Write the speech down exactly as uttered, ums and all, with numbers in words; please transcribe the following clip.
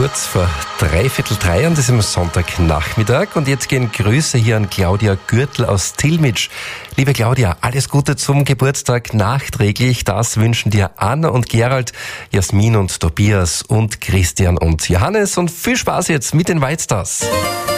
kurz vor dreiviertel drei an diesem Sonntagnachmittag. Und jetzt gehen Grüße hier an Claudia Gürtel aus Tilmitsch. Liebe Claudia, alles Gute zum Geburtstag nachträglich. Das wünschen dir Anna und Gerald, Jasmin und Tobias und Christian und Johannes. Und viel Spaß jetzt mit den White Stars.